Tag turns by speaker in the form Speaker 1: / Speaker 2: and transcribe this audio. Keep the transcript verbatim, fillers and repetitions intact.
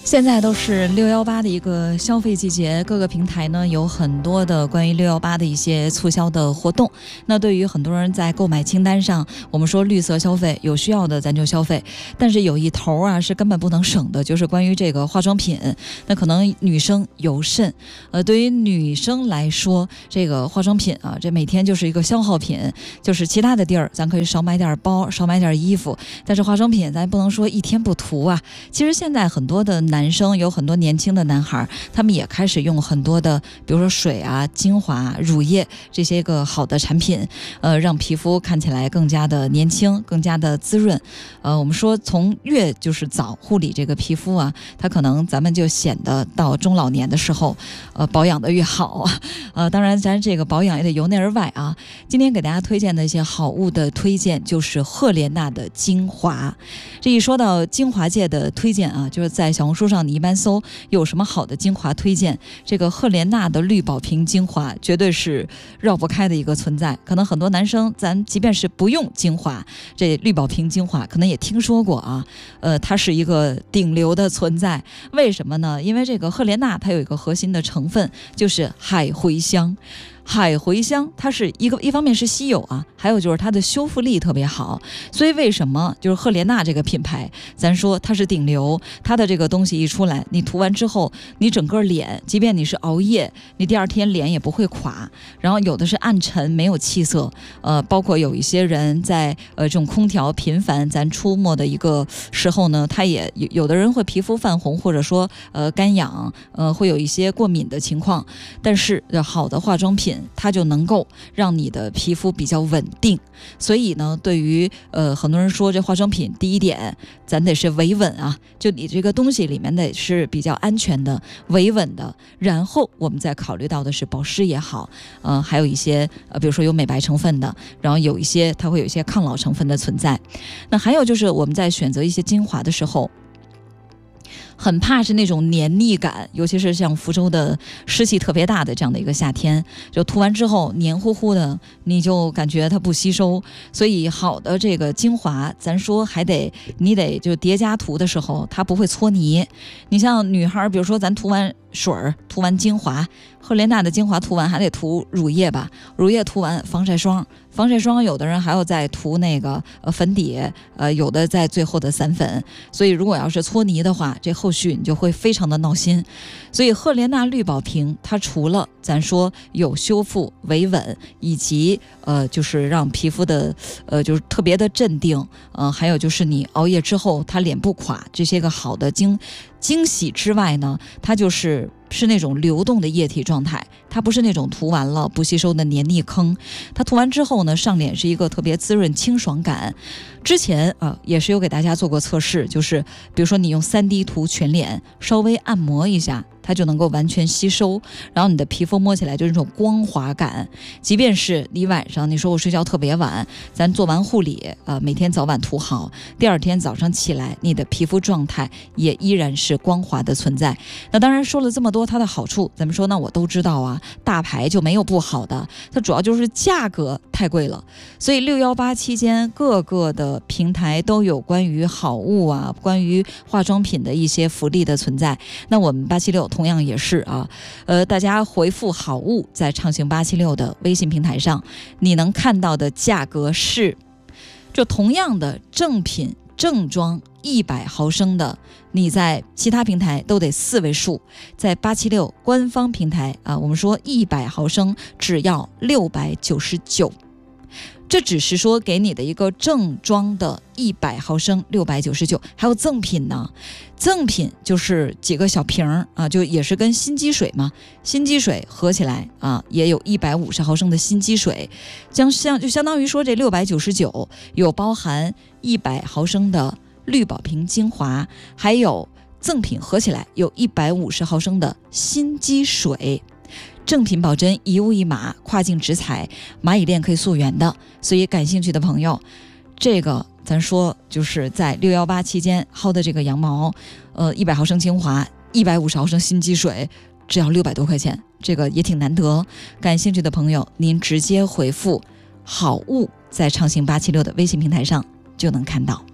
Speaker 1: 现在都是六一八的一个消费季节，各个平台呢有很多的关于六一八的一些促销的活动。那对于很多人在购买清单上，我们说绿色消费，有需要的咱就消费，但是有一头啊是根本不能省的，就是关于这个化妆品。那可能女生尤甚，呃，对于女生来说，这个化妆品啊，这每天就是一个消耗品，就是其他的地儿咱可以少买点包，少买点衣服，但是化妆品咱不能说一天不涂啊。其实现在很多的男生，有很多年轻的男孩，他们也开始用很多的，比如说水啊、精华、乳液这些个好的产品，呃，让皮肤看起来更加的年轻，更加的滋润。呃，我们说从越就是早护理这个皮肤啊，它可能咱们就显得到中老年的时候，呃，保养的越好。呃，当然咱这个保养也得由内而外啊。今天给大家推荐的一些好物的推荐，就是赫莲娜的精华。这一说到精华界的推荐啊，就是在小红书上你一般搜有什么好的精华推荐，这个赫莲娜的绿宝瓶精华绝对是绕不开的一个存在。可能很多男生咱即便是不用精华，这绿宝瓶精华可能也听说过啊，呃，它是一个顶流的存在。为什么呢？因为这个赫莲娜它有一个核心的成分，就是海茴香。海茴香它是一个一方面是稀有啊，还有就是它的修复力特别好，所以为什么就是赫莲娜这个品牌，咱说它是顶流，它的这个东西一出来，你涂完之后，你整个脸，即便你是熬夜，你第二天脸也不会垮，然后有的是暗沉没有气色，呃，包括有一些人在呃这种空调频繁咱出没的一个时候呢，他也有有的人会皮肤泛红，或者说呃干痒，呃会有一些过敏的情况，但是好的化妆品它就能够让你的皮肤比较稳定。所以呢，对于呃很多人说这化妆品第一点咱得是维稳啊，就你这个东西里面得是比较安全的、维稳的，然后我们再考虑到的是保湿也好，呃还有一些呃比如说有美白成分的，然后有一些它会有一些抗老成分的存在。那还有就是我们在选择一些精华的时候，很怕是那种黏腻感，尤其是像福州的湿气特别大的这样的一个夏天，就涂完之后黏糊糊的，你就感觉它不吸收。所以好的这个精华，咱说还得你得就叠加涂的时候，它不会搓泥。你像女孩，比如说咱涂完水儿，涂完精华，赫莲娜的精华涂完还得涂乳液吧，乳液涂完防晒霜，防晒霜有的人还要再涂那个呃粉底，呃有的在最后的散粉。所以如果要是搓泥的话，这后续你就会非常的闹心。所以赫莲娜绿宝瓶它除了咱说有修复、维稳，以及呃就是让皮肤的呃就是特别的镇定，呃还有就是你熬夜之后它脸不垮，这些个好的惊惊喜之外呢，它就是是那种流动的液体状态，它不是那种涂完了不吸收的黏腻坑。它涂完之后呢，上脸是一个特别滋润清爽感。之前啊、呃、也是有给大家做过测试，就是比如说你用 三 D 涂全脸，稍微按摩一下，它就能够完全吸收，然后你的皮肤摸起来就是这种光滑感。即便是你晚上你说我睡觉特别晚，咱做完护理啊、呃，每天早晚涂好，第二天早上起来你的皮肤状态也依然是光滑的存在。那当然说了这么多它的好处，咱们说那我都知道啊，大牌就没有不好的，它主要就是价格太贵了。所以六一八期间各个的平台都有关于好物啊，关于化妆品的一些福利的存在。那我们八七六同样也是啊，呃，大家回复好物在畅行八七六的微信平台上，你能看到的价格是，就同样的正品正装一百毫升的，你在其他平台都得四位数，在八七六官方平台啊，我们说一百毫升只要六百九十九。这只是说给你的一个正装的一百毫升六百九十九，还有赠品呢。赠品就是几个小瓶儿啊，就也是跟新积水嘛，新积水合起来啊，也有一百五十毫升的新积水，将相就相当于说这六百九十九有包含一百毫升的绿宝瓶精华，还有赠品合起来有一百五十毫升的新积水。正品保真，一物一码，跨境直采，蚂蚁链可以溯源的。所以感兴趣的朋友，这个咱说就是在六一八期间薅的这个羊毛，呃，一百毫升精华，一百五十毫升新积水，只要六百多块钱，这个也挺难得。感兴趣的朋友，您直接回复好物，在畅行八七六的微信平台上就能看到。